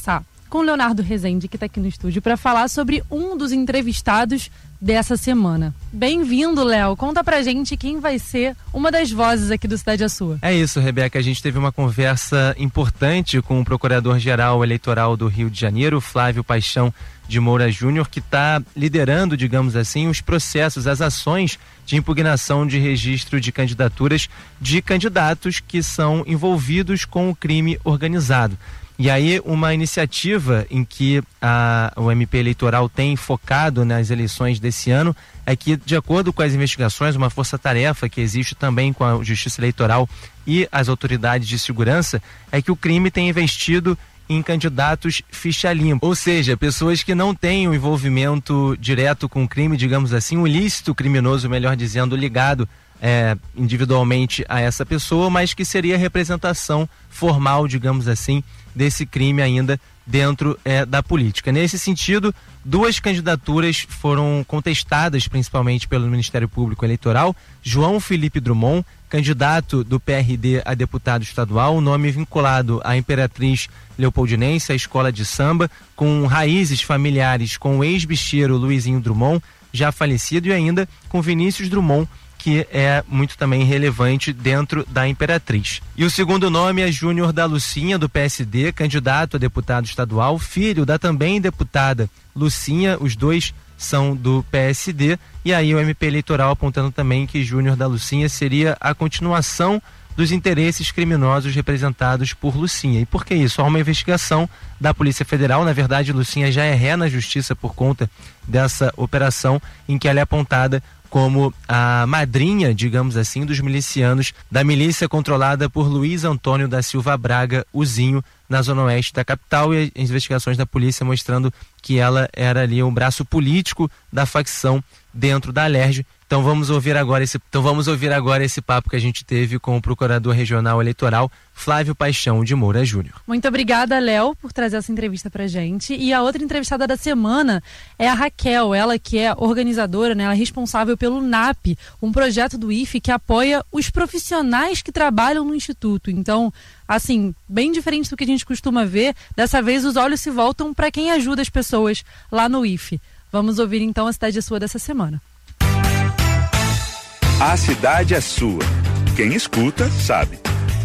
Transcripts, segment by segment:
conversar com o Leonardo Rezende, que está aqui no estúdio, para falar sobre um dos entrevistados dessa semana. Bem-vindo, Léo. Conta pra gente quem vai ser uma das vozes aqui do Cidade é Sua. É isso, Rebeca. A gente teve uma conversa importante com o Procurador-Geral Eleitoral do Rio de Janeiro, Flávio Paixão de Moura Júnior, que está liderando, digamos assim, os processos, as ações de impugnação de registro de candidaturas de candidatos que são envolvidos com o crime organizado. E aí uma iniciativa em que o MP Eleitoral tem focado nas eleições desse ano é que, de acordo com as investigações, uma força-tarefa que existe também com a Justiça Eleitoral e as autoridades de segurança, é que o crime tem investido em candidatos ficha limpa, ou seja, pessoas que não têm um envolvimento direto com o crime, digamos assim, um ilícito criminoso, melhor dizendo, ligado individualmente a essa pessoa, mas que seria a representação formal, digamos assim, desse crime ainda dentro da política. Nesse sentido, 2 candidaturas foram contestadas principalmente pelo Ministério Público Eleitoral. João Felipe Drummond, candidato do PRD a deputado estadual, o nome vinculado à Imperatriz Leopoldinense, a escola de samba, com raízes familiares com o ex-bicheiro Luizinho Drummond, já falecido, e ainda com Vinícius Drummond, que é muito também relevante dentro da Imperatriz. E o segundo nome é Júnior da Lucinha, do PSD, candidato a deputado estadual, filho da também deputada Lucinha. Os dois são do PSD, e aí o MP Eleitoral apontando também que Júnior da Lucinha seria a continuação dos interesses criminosos representados por Lucinha. E por que isso? Há uma investigação da Polícia Federal. Na verdade, Lucinha já é ré na justiça por conta dessa operação, em que ela é apontada como a madrinha, digamos assim, dos milicianos da milícia controlada por Luiz Antônio da Silva Braga, o Zinho, na zona oeste da capital, e as investigações da polícia mostrando que ela era ali um braço político da facção dentro da Alerj. Então vamos ouvir agora esse papo que a gente teve com o Procurador Regional Eleitoral, Flávio Paixão de Moura Júnior. Muito obrigada, Léo, por trazer essa entrevista pra gente. E a outra entrevistada da semana é a Raquel, ela que é organizadora, né? Ela é responsável pelo NAP, um projeto do IFE que apoia os profissionais que trabalham no Instituto. Então, assim, bem diferente do que a gente costuma ver, dessa vez os olhos se voltam para quem ajuda as pessoas lá no IFE. Vamos ouvir então a Cidade é Sua dessa semana. A cidade é sua. Quem escuta, sabe.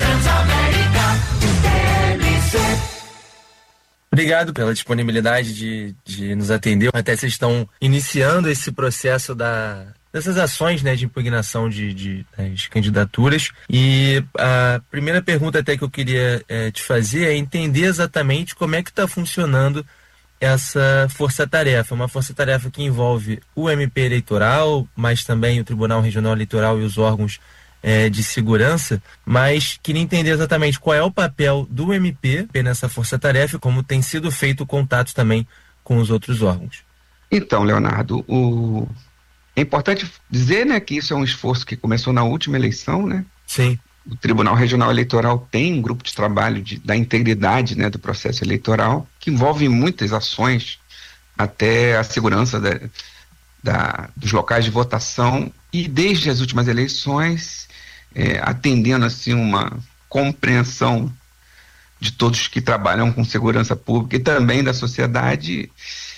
Obrigado pela disponibilidade de nos atender. Até vocês estão iniciando esse processo dessas ações, né, de impugnação das candidaturas. E a primeira pergunta até que eu queria te fazer é entender exatamente como é que está funcionando essa força-tarefa, uma força-tarefa que envolve o MP Eleitoral, mas também o Tribunal Regional Eleitoral e os órgãos de segurança, mas queria entender exatamente qual é o papel do MP nessa força-tarefa e como tem sido feito o contato também com os outros órgãos. Então, Leonardo, é importante dizer, né, que isso é um esforço que começou na última eleição, né? Sim. O Tribunal Regional Eleitoral tem um grupo de trabalho da integridade, né, do processo eleitoral, que envolve muitas ações, até a segurança dos locais de votação, e desde as últimas eleições, atendendo assim uma compreensão de todos que trabalham com segurança pública e também da sociedade,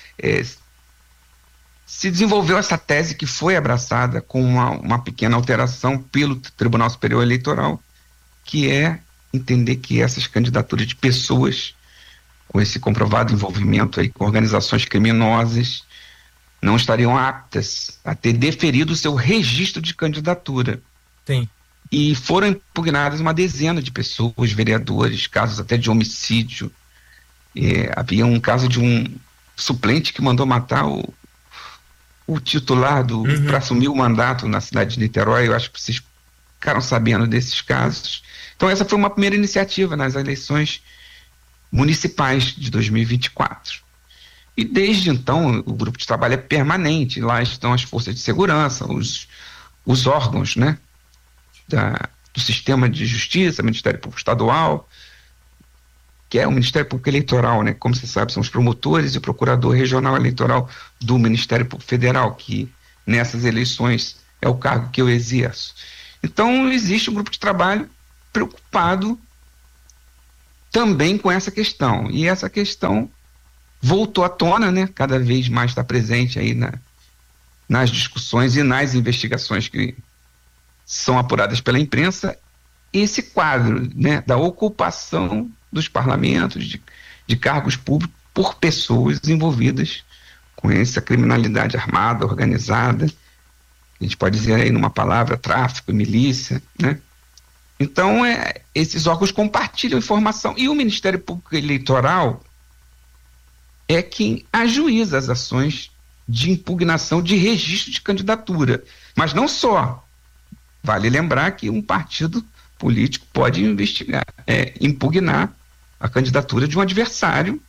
se desenvolveu essa tese que foi abraçada com uma pequena alteração pelo Tribunal Superior Eleitoral, que é entender que essas candidaturas de pessoas com esse comprovado envolvimento aí com organizações criminosas não estariam aptas a ter deferido o seu registro de candidatura. Sim. E foram impugnadas uma dezena de pessoas, vereadores, casos até de homicídio. Havia um caso de um suplente que mandou matar o titular para assumir o mandato na cidade de Niterói. Eu acho que vocês ficaram sabendo desses casos. Então essa foi uma primeira iniciativa nas eleições municipais de 2024. E desde então o grupo de trabalho é permanente. Lá estão as forças de segurança, os órgãos, né, do sistema de justiça, Ministério Público Estadual, que é o Ministério Público Eleitoral, né? Como você sabe, são os promotores e o Procurador Regional Eleitoral do Ministério Público Federal, que nessas eleições é o cargo que eu exerço. Então existe um grupo de trabalho preocupado também com essa questão. E essa questão voltou à tona, né? Cada vez mais está presente aí nas discussões e nas investigações que são apuradas pela imprensa, esse quadro, né, da ocupação dos parlamentos, de cargos públicos por pessoas envolvidas com essa criminalidade armada, organizada, a gente pode dizer aí numa palavra, tráfico e milícia, né? Então, esses órgãos compartilham informação e o Ministério Público Eleitoral é quem ajuiza as ações de impugnação de registro de candidatura. Mas não só. Vale lembrar que um partido político pode impugnar a candidatura de um adversário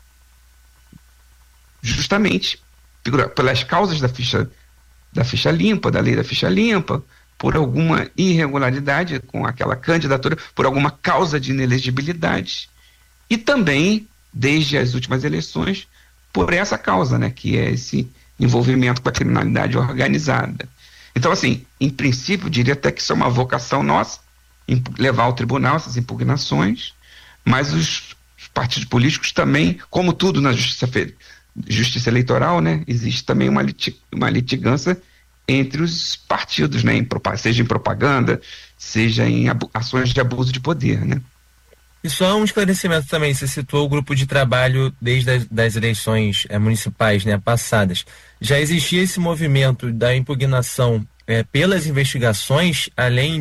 justamente pelas causas da ficha limpa, da lei da ficha limpa, por alguma irregularidade com aquela candidatura, por alguma causa de inelegibilidade, e também, desde as últimas eleições, por essa causa, né, que é esse envolvimento com a criminalidade organizada. Então, assim, em princípio, eu diria até que isso é uma vocação nossa, levar ao tribunal essas impugnações, mas os partidos políticos também, como tudo na justiça eleitoral, né, existe também uma litigância entre os partidos, né, seja em propaganda, seja em ações de abuso de poder, né. E só um esclarecimento também, você citou o grupo de trabalho desde das eleições municipais, né, passadas. Já existia esse movimento da impugnação pelas investigações, além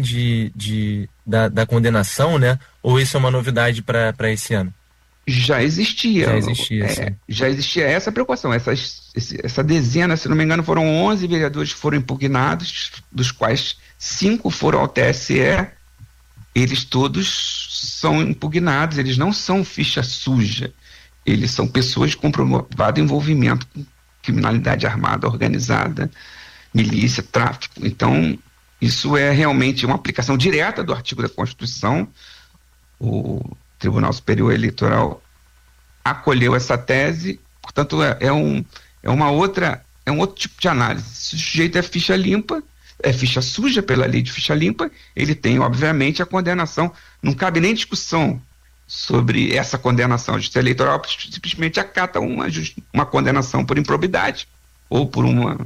da condenação, né? Ou isso é uma novidade para esse ano? Já existia. Já existia essa preocupação. Essa dezena, se não me engano, foram 11 vereadores que foram impugnados, dos quais 5 foram ao TSE. Eles todos são impugnados, eles não são ficha suja, eles são pessoas com comprovado envolvimento com criminalidade armada organizada, milícia, tráfico. Então, isso é realmente uma aplicação direta do artigo da Constituição. O Tribunal Superior Eleitoral acolheu essa tese, portanto, é um outro tipo de análise. Se o sujeito é ficha limpa, é ficha suja pela lei de ficha limpa, ele tem, obviamente, a condenação. Não cabe nem discussão sobre essa condenação. A Justiça Eleitoral simplesmente acata uma condenação por improbidade ou por uma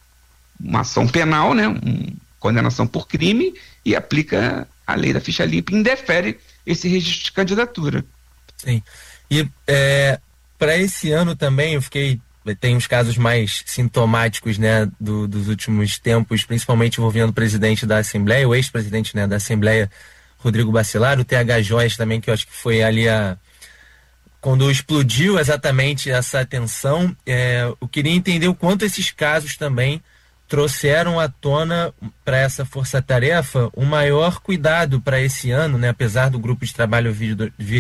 ação penal, né? Condenação por crime, e aplica a lei da ficha limpa e indefere esse registro de candidatura. Sim. E para esse ano também tem uns casos mais sintomáticos, né, dos últimos tempos, principalmente envolvendo o presidente da Assembleia, o ex-presidente, né, da Assembleia, Rodrigo Bacelar, o TH Joias também, que eu acho que foi ali quando explodiu exatamente essa tensão. Eu queria entender o quanto esses casos também trouxeram à tona para essa força-tarefa um maior cuidado para esse ano, né, apesar do grupo de trabalho vir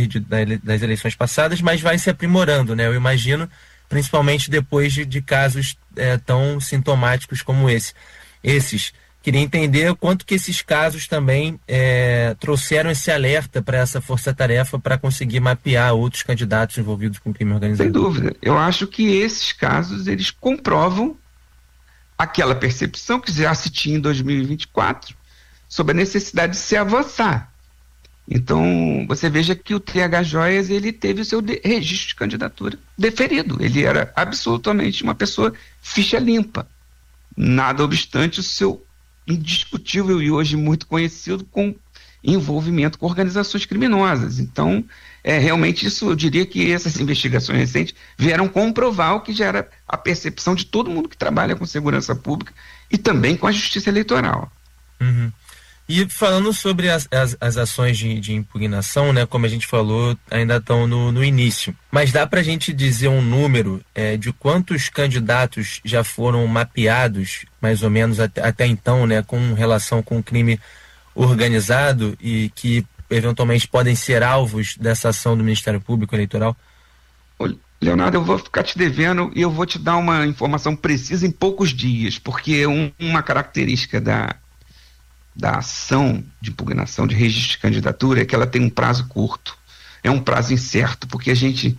das eleições passadas, mas vai se aprimorando, né, eu imagino, principalmente depois de casos tão sintomáticos como esses. Queria entender o quanto que esses casos também trouxeram esse alerta para essa força-tarefa para conseguir mapear outros candidatos envolvidos com crime organizado. Sem dúvida. Eu acho que esses casos, eles comprovam aquela percepção que já se tinha em 2024 sobre a necessidade de se avançar. Então, você veja que o TH Joias, ele teve o seu registro de candidatura deferido. Ele era absolutamente uma pessoa ficha limpa. Nada obstante o seu indiscutível e hoje muito conhecido com envolvimento com organizações criminosas. Então, realmente isso, eu diria que essas investigações recentes vieram comprovar o que já era a percepção de todo mundo que trabalha com segurança pública e também com a justiça eleitoral. Uhum. E falando sobre as ações de impugnação, né, como a gente falou, ainda estão no início. Mas dá para a gente dizer um número de quantos candidatos já foram mapeados, mais ou menos até então, né, com relação com o crime organizado e que eventualmente podem ser alvos dessa ação do Ministério Público Eleitoral? Leonardo, eu vou ficar te devendo e eu vou te dar uma informação precisa em poucos dias, porque uma característica da ação de impugnação de registro de candidatura é que ela tem um prazo curto, é um prazo incerto, porque a gente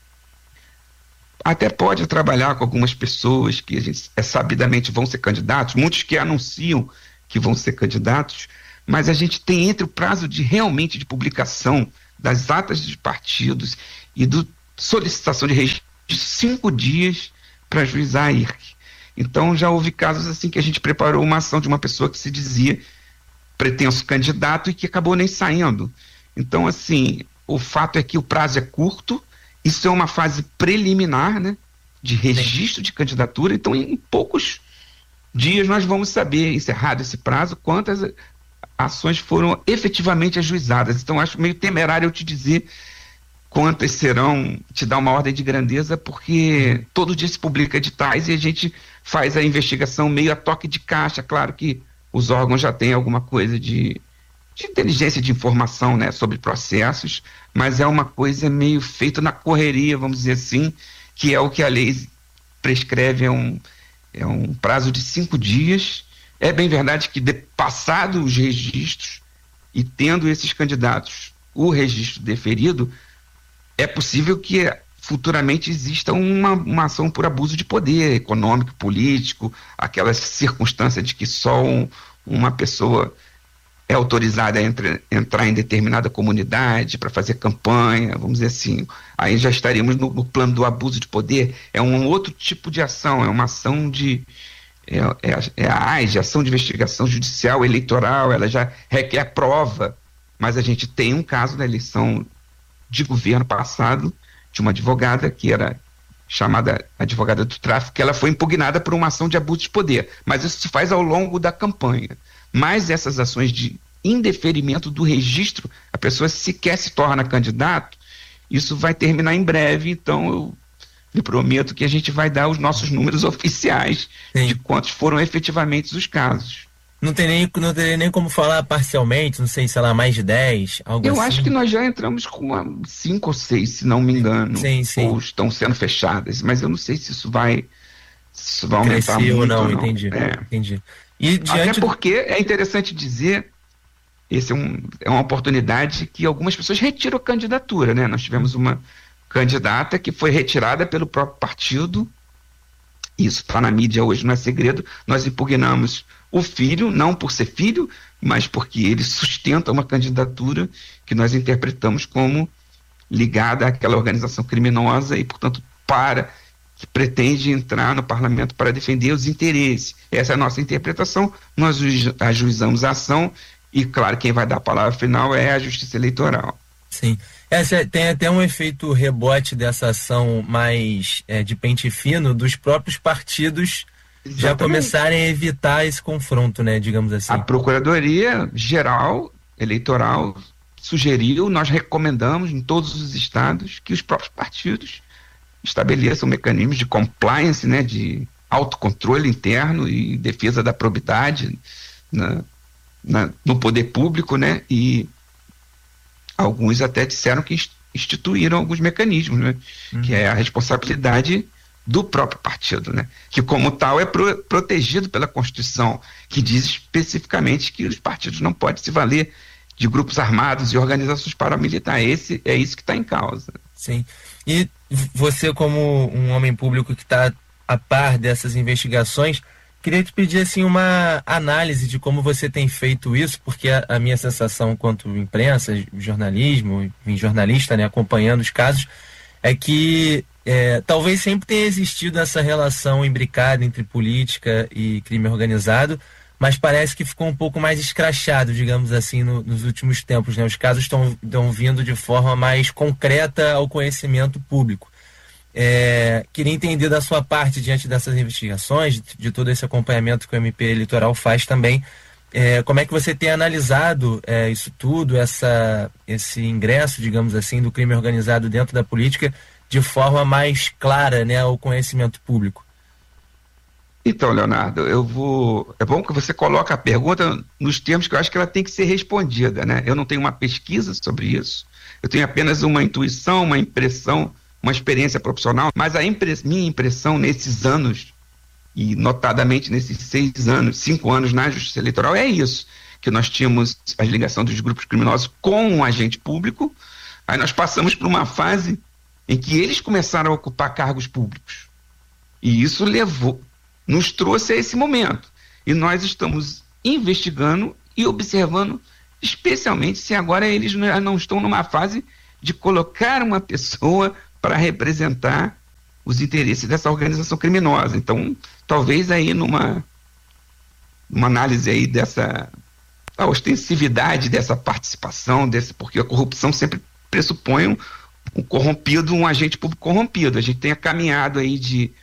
até pode trabalhar com algumas pessoas que a gente sabidamente vão ser candidatos, muitos que anunciam que vão ser candidatos, mas a gente tem entre o prazo realmente de publicação das atas dos partidos e do solicitação de registro 5 dias para ajuizar a IRC. Então já houve casos assim que a gente preparou uma ação de uma pessoa que se dizia pretenso candidato e que acabou nem saindo. Então, assim, o fato é que o prazo é curto, isso é uma fase preliminar, né, de registro de candidatura, então em poucos dias nós vamos saber, encerrado esse prazo, quantas ações foram efetivamente ajuizadas. Então acho meio temerário eu te dizer quantas serão, te dar uma ordem de grandeza, porque todo dia se publica editais e a gente faz a investigação meio a toque de caixa. Claro que os órgãos já têm alguma coisa de inteligência de informação, né, sobre processos, mas é uma coisa meio feita na correria, vamos dizer assim, que é o que a lei prescreve, é um prazo de 5 dias. É bem verdade que, passados os registros e tendo esses candidatos o registro deferido, é possível que futuramente exista uma ação por abuso de poder econômico, político, aquela circunstância de que só uma pessoa é autorizada a entrar em determinada comunidade para fazer campanha, vamos dizer assim. Aí já estaríamos no plano do abuso de poder. É um outro tipo de ação, é uma ação a AIS, ação de investigação judicial eleitoral, ela já requer prova, mas a gente tem um caso da eleição de governo passado, de uma advogada que era chamada advogada do tráfico, que ela foi impugnada por uma ação de abuso de poder, mas isso se faz ao longo da campanha. Mas essas ações de indeferimento do registro, a pessoa sequer se torna candidato, isso vai terminar em breve, então eu lhe prometo que a gente vai dar os nossos números oficiais de quantos foram efetivamente os casos. Não teria nem como falar parcialmente, não sei, sei lá, mais de 10, algo assim? Eu acho que nós já entramos com 5 ou 6, se não me engano, ou estão sendo fechadas, mas eu não sei se isso vai aumentar muito ou não. Entendi. E até porque é interessante dizer, esse é uma oportunidade que algumas pessoas retiram a candidatura, né? Nós tivemos uma candidata que foi retirada pelo próprio partido, isso está na mídia hoje, não é segredo. Nós impugnamos o filho, não por ser filho, mas porque ele sustenta uma candidatura que nós interpretamos como ligada àquela organização criminosa e, portanto, que pretende entrar no parlamento para defender os interesses. Essa é a nossa interpretação, nós ajuizamos a ação e, claro, quem vai dar a palavra final é a Justiça Eleitoral. Sim. Tem até um efeito rebote dessa ação mais de pente fino dos próprios partidos. Exatamente. Já começarem a evitar esse confronto, né, digamos assim. A Procuradoria Geral Eleitoral sugeriu, nós recomendamos em todos os estados que os próprios partidos estabeleçam mecanismos de compliance, né, de autocontrole interno e defesa da probidade no poder público, né, e alguns até disseram que instituíram alguns mecanismos, né, que é a responsabilidade do próprio partido, né, que como tal é protegido pela Constituição, que diz especificamente que os partidos não podem se valer de grupos armados e organizações paramilitares. É isso que está em causa. Sim. E você, como um homem público que está a par dessas investigações, queria te pedir assim uma análise de como você tem feito isso, porque a minha sensação enquanto imprensa, jornalismo, jornalista, né, acompanhando os casos, é que talvez sempre tenha existido essa relação imbricada entre política e crime organizado, mas parece que ficou um pouco mais escrachado, digamos assim, nos últimos tempos, né? Os casos estão vindo de forma mais concreta ao conhecimento público. Queria entender da sua parte, diante dessas investigações, de todo esse acompanhamento que o MP Eleitoral faz também, como é que você tem analisado isso tudo, esse ingresso, digamos assim, do crime organizado dentro da política de forma mais clara, né, ao conhecimento público? Então, Leonardo, é bom que você coloque a pergunta nos termos que eu acho que ela tem que ser respondida, né? Eu não tenho uma pesquisa sobre isso, eu tenho apenas uma intuição, uma impressão, uma experiência profissional, mas minha impressão nesses anos, e notadamente nesses 5 anos na Justiça Eleitoral, é isso, que nós tínhamos a ligação dos grupos criminosos com um agente público, aí nós passamos por uma fase em que eles começaram a ocupar cargos públicos, e isso nos trouxe a esse momento, e nós estamos investigando e observando especialmente se agora eles não estão numa fase de colocar uma pessoa para representar os interesses dessa organização criminosa. Então, talvez aí numa análise aí dessa a ostensividade dessa participação, porque a corrupção sempre pressupõe um agente público corrompido. A gente tem caminhado aí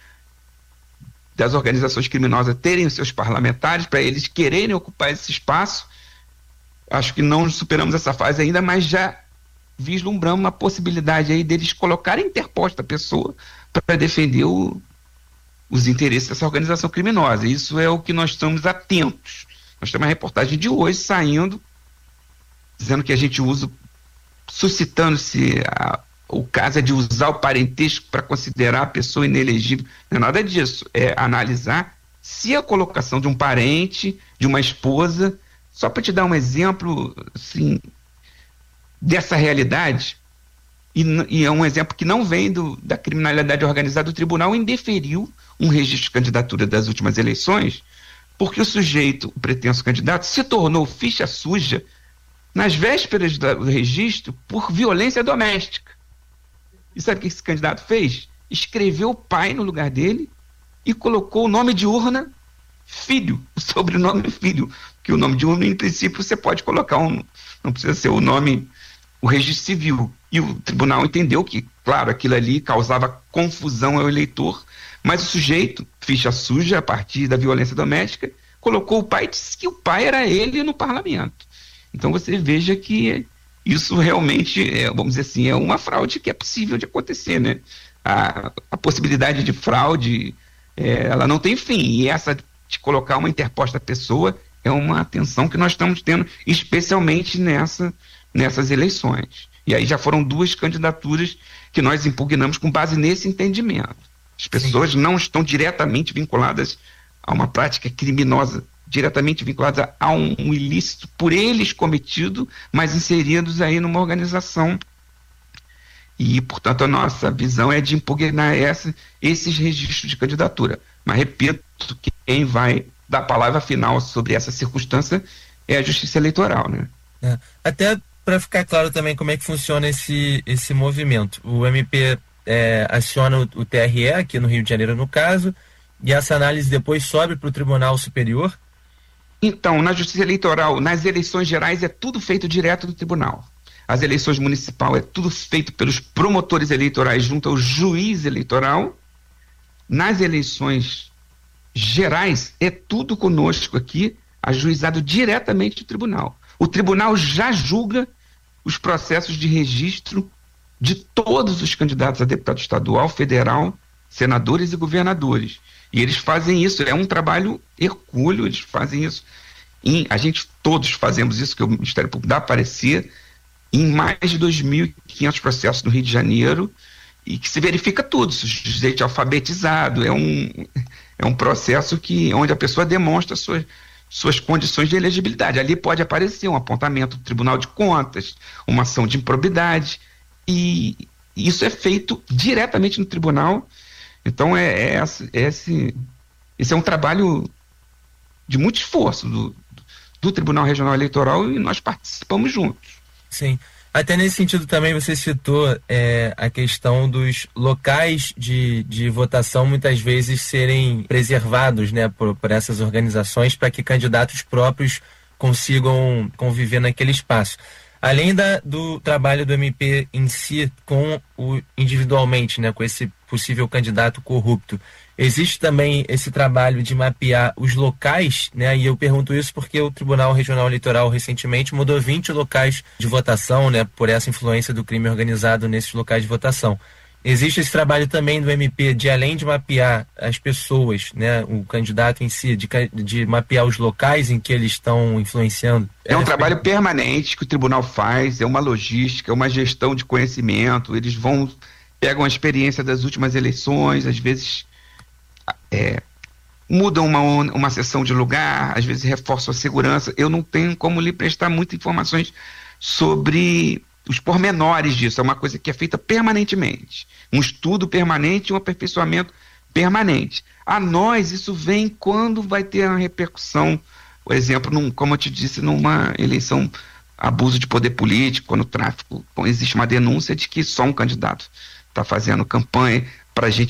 das organizações criminosas terem os seus parlamentares para eles quererem ocupar esse espaço. Acho que não superamos essa fase ainda, mas já vislumbramos uma possibilidade aí deles colocarem interposta a pessoa para defender os interesses dessa organização criminosa. Isso é o que nós estamos atentos. Nós temos uma reportagem de hoje saindo, dizendo que a gente suscitando-se o caso é de usar o parentesco para considerar a pessoa inelegível. Não é nada disso. É analisar se a colocação de um parente, de uma esposa, só para te dar um exemplo, assim, dessa realidade, e é um exemplo que não vem da criminalidade organizada. O tribunal indeferiu um registro de candidatura das últimas eleições, porque o pretenso candidato, se tornou ficha suja nas vésperas do registro por violência doméstica. E sabe o que esse candidato fez? Escreveu o pai no lugar dele e colocou o nome de urna filho, o sobrenome filho, que o nome de urna, em princípio, você pode colocar não precisa ser o nome, o registro civil. E o tribunal entendeu que, claro, aquilo ali causava confusão ao eleitor, mas o sujeito, ficha suja a partir da violência doméstica, colocou o pai e disse que o pai era ele no parlamento. Então você veja que isso realmente, vamos dizer assim, é uma fraude que é possível de acontecer, né? A possibilidade de fraude, ela não tem fim, e essa de colocar uma interposta pessoa é uma atenção que nós estamos tendo, especialmente nessas eleições. E aí já foram 2 candidaturas que nós impugnamos com base nesse entendimento. As pessoas não estão diretamente vinculadas a uma prática criminosa, diretamente vinculadas a um ilícito por eles cometido, mas inseridos aí numa organização. E, portanto, a nossa visão é de impugnar esses registros de candidatura. Mas, repito, que quem vai dar a palavra final sobre essa circunstância é a Justiça Eleitoral, né? Até para ficar claro também como é que funciona esse movimento. O MP aciona o TRE, aqui no Rio de Janeiro, no caso, e essa análise depois sobe para o Tribunal Superior? Então, na Justiça Eleitoral, nas eleições gerais, é tudo feito direto do tribunal. As eleições municipais é tudo feito pelos promotores eleitorais junto ao juiz eleitoral. Nas eleições gerais, é tudo conosco aqui, ajuizado diretamente do tribunal. O tribunal já julga os processos de registro de todos os candidatos a deputado estadual, federal, senadores e governadores. E eles fazem isso, é um trabalho hercúleo, eles fazem isso. Todos fazemos isso, que o Ministério Público dá a parecer, em mais de 2.500 processos no Rio de Janeiro, e que se verifica tudo, sujeito alfabetizado, é um processo onde a pessoa demonstra suas condições de elegibilidade. Ali pode aparecer um apontamento do Tribunal de Contas, uma ação de improbidade, e isso é feito diretamente no tribunal. Então esse é um trabalho de muito esforço do Tribunal Regional Eleitoral, e nós participamos juntos. Sim. Até nesse sentido também você citou a questão dos locais de votação muitas vezes serem preservados, né, por essas organizações, para que candidatos próprios consigam conviver naquele espaço. Além do trabalho do MP em si individualmente, né, com esse possível candidato corrupto, existe também esse trabalho de mapear os locais, né? E eu pergunto isso porque o Tribunal Regional Eleitoral recentemente mudou 20 locais de votação, né, por essa influência do crime organizado nesses locais de votação. Existe esse trabalho também do MP de, além de mapear as pessoas, né, o candidato em si, de mapear os locais em que eles estão influenciando? É um trabalho permanente que o tribunal faz, é uma logística, é uma gestão de conhecimento. Eles pegam a experiência das últimas eleições, às vezes mudam uma sessão de lugar, às vezes reforçam a segurança. Eu não tenho como lhe prestar muitas informações sobre os pormenores disso. É uma coisa que é feita permanentemente, um estudo permanente, um aperfeiçoamento permanente. A nós isso vem quando vai ter uma repercussão, por exemplo, como eu te disse, numa eleição abuso de poder político, no tráfico, existe uma denúncia de que só um candidato está fazendo campanha para a gente